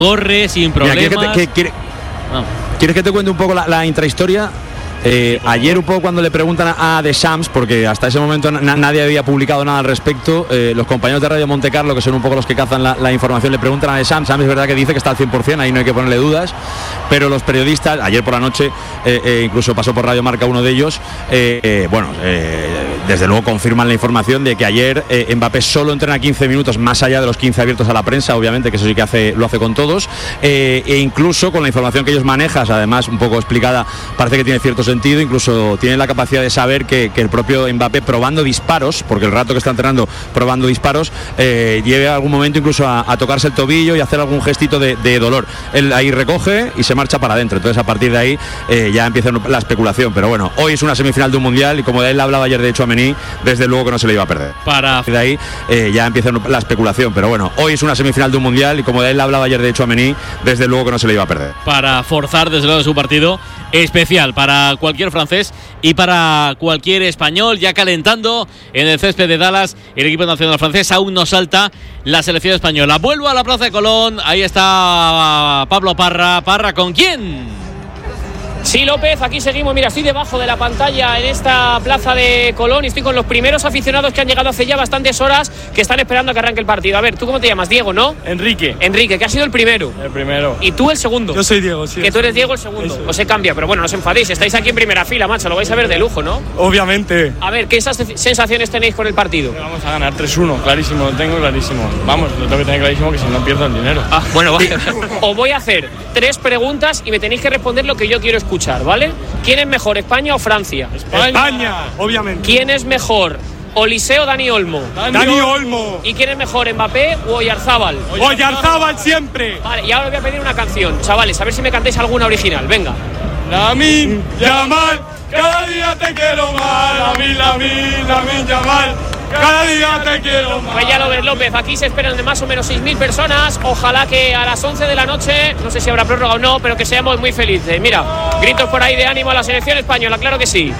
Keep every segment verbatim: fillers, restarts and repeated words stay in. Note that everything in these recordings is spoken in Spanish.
corre sin problemas. Mira, ¿quieres, que te, que, quiere, no. ¿Quieres que te cuente un poco la, la intrahistoria? Eh, ayer un poco cuando le preguntan a, a Deschamps, porque hasta ese momento na, nadie había publicado nada al respecto, eh, los compañeros de Radio Monte Carlo, que son un poco los que cazan la, la información, le preguntan a Deschamps. Deschamps es verdad que dice que está al cien por cien, ahí no hay que ponerle dudas, pero los periodistas, ayer por la noche, eh, eh, incluso pasó por Radio Marca uno de ellos, eh, eh, bueno, eh, desde luego confirman la información de que ayer eh, Mbappé solo entrena quince minutos, más allá de los quince abiertos a la prensa, obviamente, que eso sí que hace, lo hace con todos, eh, e incluso con la información que ellos manejan, además un poco explicada, parece que tiene ciertos sentido, incluso tiene la capacidad de saber que, que el propio Mbappé probando disparos, porque el rato que está entrenando probando disparos, eh, lleve a algún momento incluso a, a tocarse el tobillo y hacer algún gestito de, de dolor. Él ahí recoge y se marcha para adentro, entonces a partir de ahí eh, ya empieza la especulación, pero bueno, hoy es una semifinal de un mundial y como de él hablaba ayer de hecho a Mení, desde luego que no se le iba a perder. Para de ahí eh, ya empieza la especulación, pero bueno, hoy es una semifinal de un mundial y como de él hablaba ayer de hecho a Mení, desde luego que no se le iba a perder. Para forzar desde luego su partido especial para cualquier francés y para cualquier español, ya calentando en el césped de Dallas el equipo nacional francés. Aún no salta la selección española. Vuelvo a la Plaza de Colón, ahí está Pablo Parra. Parra, ¿con quién? Sí, López, aquí seguimos. Mira, estoy debajo de la pantalla en esta Plaza de Colón y estoy con los primeros aficionados que han llegado hace ya bastantes horas, que están esperando a que arranque el partido. A ver, ¿tú cómo te llamas? Diego, ¿no? Enrique. Enrique, que ha sido el primero. El primero. ¿Y tú el segundo? Yo soy Diego, sí. Que tú eres Diego el segundo. Eso. Os se cambia, pero bueno, no os enfadéis. Estáis aquí en primera fila, macho. Lo vais a ver de lujo, ¿no? Obviamente. A ver, ¿qué sensaciones tenéis con el partido? Vamos a ganar tres uno, clarísimo, lo tengo clarísimo. Vamos, lo tengo que tener clarísimo, que si no pierdo el dinero. Ah, bueno, vale. Os voy a hacer tres preguntas y me tenéis que responder lo que yo quiero escuchar, ¿vale? ¿Quién es mejor, España o Francia? España, España, obviamente. ¿Quién es mejor, Olise o Dani Olmo? Dani, Dani Olmo. ¿Y quién es mejor, Mbappé o Oyarzábal? Oyarzábal siempre. Vale, y ahora os voy a pedir una canción, chavales, a ver si me cantáis alguna original, venga. Lamin Yamal, cada día te quiero más. Lamin, Lamin, Lamin Yamal, cada día te quiero más. Pues ya lo ves, López, aquí se esperan de más o menos seis mil personas. Ojalá que a las once de la noche, no sé si habrá prórroga o no, pero que seamos muy felices. Mira, gritos por ahí de ánimo a la selección española, claro que sí.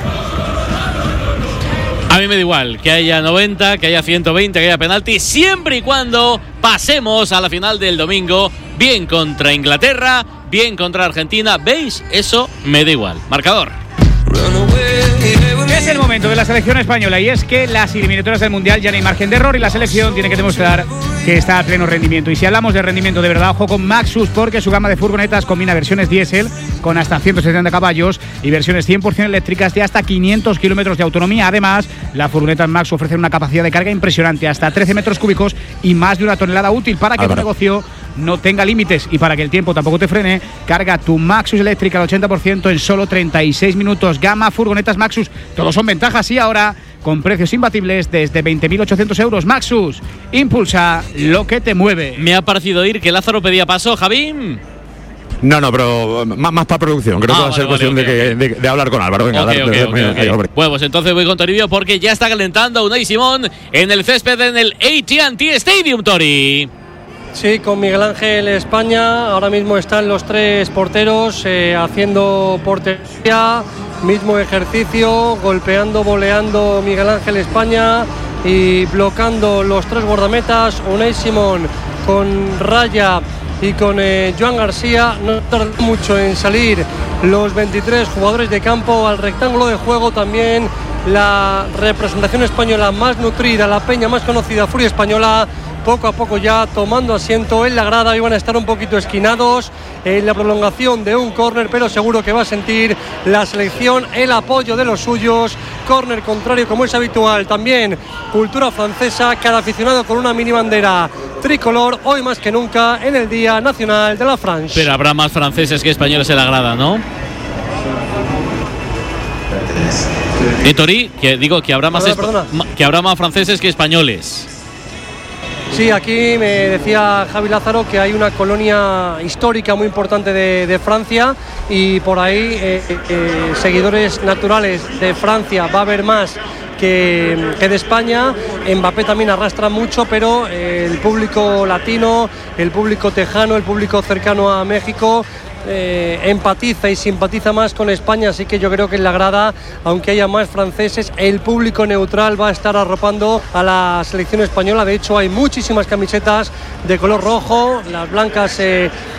A mí me da igual que haya noventa, que haya ciento veinte, que haya penalti, siempre y cuando pasemos a la final del domingo, bien contra Inglaterra, bien contra Argentina. ¿Veis? Eso me da igual. Marcador. Es el momento de la selección española y es que las eliminatorias del Mundial ya no hay margen de error y la selección tiene que demostrar que está a pleno rendimiento. Y si hablamos de rendimiento de verdad, ojo con Maxus, porque su gama de furgonetas combina versiones diésel con hasta ciento setenta caballos y versiones cien por cien eléctricas de hasta quinientos kilómetros de autonomía. Además, las furgonetas Maxus ofrecen una capacidad de carga impresionante, hasta trece metros cúbicos y más de una tonelada útil, para que tu negocio no tenga límites y para que el tiempo tampoco te frene. Carga tu Maxus eléctrica al ochenta por ciento en solo treinta y seis minutos. Gama furgonetas Maxus, todos son ventajas y ahora con precios imbatibles desde veinte mil ochocientos euros. Maxus, impulsa lo que te mueve. Me ha parecido oír que Lázaro pedía paso, Javín. No, no, pero más, más para producción. Creo ah, que va a ser vale, cuestión vale, de, okay, que, de, de hablar con Álvaro. Venga, okay, dale, okay, okay, okay. Hombre. Bueno, pues entonces voy con Toribio porque ya está calentando Unai Simón en el césped en el A T and T Stadium, Tori. Sí, con Miguel Ángel España. Ahora mismo están los tres porteros eh, haciendo portería, mismo ejercicio, golpeando, voleando Miguel Ángel España y bloqueando los tres guardametas. Unai Simón con Raya y con eh, Joan García. No tarda mucho en salir los veintitrés jugadores de campo al rectángulo de juego. También la representación española más nutrida, la peña más conocida, Furia Española, poco a poco ya tomando asiento en la grada. Iban a estar un poquito esquinados en la prolongación de un córner, pero seguro que va a sentir la selección el apoyo de los suyos. Córner contrario, como es habitual, también cultura francesa, cada aficionado con una mini bandera tricolor, hoy más que nunca en el Día Nacional de la France. Pero habrá más franceses que españoles en la grada, ¿no? ¿Eh, Tori? Que digo que habrá más perdona, perdona. que habrá más franceses que españoles. Sí, aquí me decía Javi Lázaro que hay una colonia histórica muy importante de, de Francia y por ahí eh, eh, seguidores naturales de Francia va a haber más que, que de España. Mbappé también arrastra mucho, pero eh, el público latino, el público tejano, el público cercano a México Eh, empatiza y simpatiza más con España, así que yo creo que en la grada, aunque haya más franceses, el público neutral va a estar arropando a la selección española. De hecho, hay muchísimas camisetas de color rojo, las blancas eh,